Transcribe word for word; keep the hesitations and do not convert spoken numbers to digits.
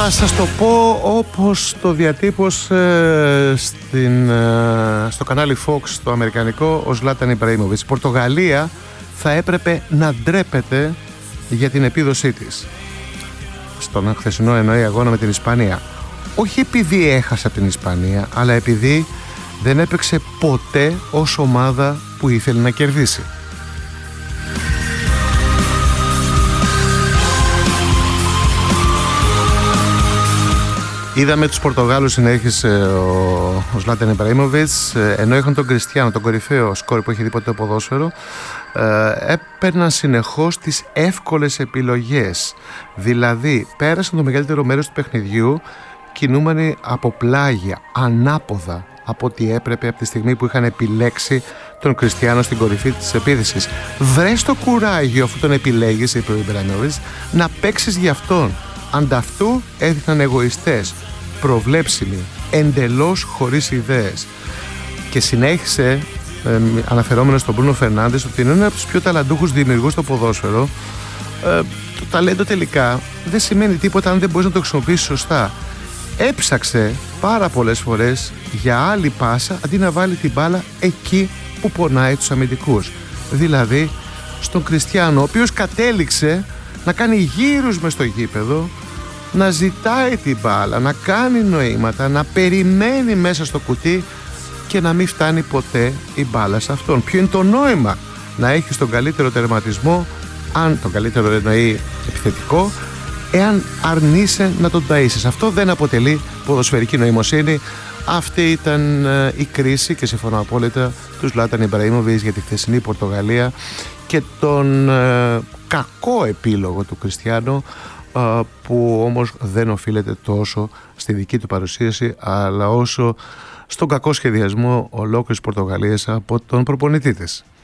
Θα σας το πω όπως το διατύπωσε στην, στο κανάλι Fox το αμερικανικό ο Ζλάταν Ιμπραήμοβιτς. Η Πορτογαλία θα έπρεπε να ντρέπεται για την επίδοσή της στον χθεσινό εννοεί αγώνα με την Ισπανία. Όχι επειδή έχασε από την Ισπανία, αλλά επειδή δεν έπαιξε ποτέ ως ομάδα που ήθελε να κερδίσει. Είδαμε τους Πορτογάλους, συνέχισε ο, ο Ζλάταν Ιμπραήμοβιτς, ενώ είχαν τον Κριστιάνο, τον κορυφαίο σκόρ που έχει δει ποτέ το ποδόσφαιρο, ε, έπαιρναν συνεχώς τις εύκολες επιλογές. Δηλαδή πέρασαν το μεγαλύτερο μέρος του παιχνιδιού κινούμενοι από πλάγια, ανάποδα από ό,τι έπρεπε από τη στιγμή που είχαν επιλέξει τον Κριστιάνο στην κορυφή της επίθεσης. Βρες το κουράγιο αφού τον επιλέγεις, είπε ο Ιμπραήμοβιτς, να παίξεις για αυτόν. Ανταυτού έδειχναν εγωιστές, προβλέψιμοι, εντελώς χωρίς ιδέες. Και συνέχισε ε, αναφερόμενος στον Μπρούνο Φερνάντες ότι είναι ένα από τους πιο ταλαντούχους δημιουργούς στο ποδόσφαιρο. Ε, το ταλέντο τελικά δεν σημαίνει τίποτα αν δεν μπορείς να το χρησιμοποιήσεις σωστά. Έψαξε πάρα πολλές φορές για άλλη πάσα αντί να βάλει την μπάλα εκεί που πονάει τους αμυντικούς. Δηλαδή στον Κριστιάνο, ο οποίος κατέληξε να κάνει γύρους μες στο γήπεδο, να ζητάει την μπάλα, να κάνει νοήματα, να περιμένει μέσα στο κουτί και να μην φτάνει ποτέ η μπάλα σε αυτόν. Ποιο είναι το νόημα να έχεις τον καλύτερο τερματισμό, αν τον καλύτερο εννοεί επιθετικό, εάν αρνείσαι να τον ταΐσεις? Αυτό δεν αποτελεί ποδοσφαιρική νοημοσύνη. Αυτή ήταν ε, η κρίση, και συμφωνώ απόλυτα, του Ζλάταν Ιμπραήμοβιτς για τη χθεσινή Πορτογαλία και τον ε, κακό επίλογο του Κριστιάνο, ε, που όμως δεν οφείλεται τόσο στη δική του παρουσίαση αλλά όσο στον κακό σχεδιασμό ολόκληρης Πορτογαλίας από τον προπονητή της.